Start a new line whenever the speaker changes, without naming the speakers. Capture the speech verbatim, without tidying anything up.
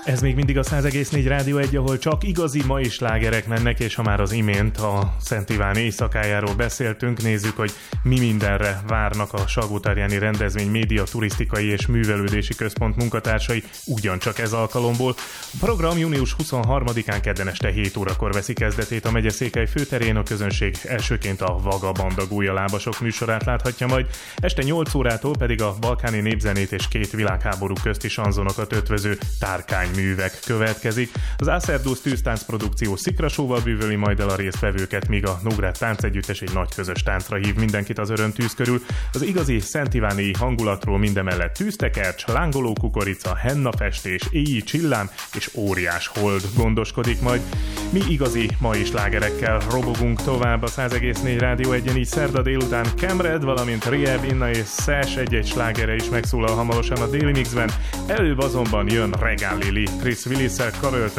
Ez még mindig a száz egész négy Rádió egy, ahol csak igazi mai slágerek mennek, és ha már az imént a Szent Iván éjszakájáról beszéltünk, nézzük, hogy mi mindenre várnak a Salgótarjáni Rendezvény Média, Turisztikai és Művelődési Központ munkatársai ugyancsak ez alkalomból. A program június huszonharmadikán kedden este hét órakor veszi kezdetét a megyeszékhely főterén, a közönség elsőként a Vaga Banda gólyalábasok műsorát láthatja majd, este nyolc órától pedig a balkáni népzenét és két világháború közti sanzonokat ötvöző Tárkány művek következik. Az Acerdusz tűztánc produkció szikrasóval bűvöli majd el a résztvevőket, míg a Nógrád táncegyüttes egy nagy közös táncra hív mindenkit az örömtűz körül. Az igazi szentiváni hangulatról mindemellett tűztekercs, lángoló kukorica, hennafestés, éjjel csillám és óriás hold gondoskodik majd. Mi igazi mai slágerekkel robogunk tovább a száz egész négy Rádió egyen, így szerda délután Kemred, valamint Rehab, Inna és Sash egy-egy slágere is megszólal hamarosan a Déli Mixben. Előbb azonban jön Regál Lili, Chris Willis-szel karölt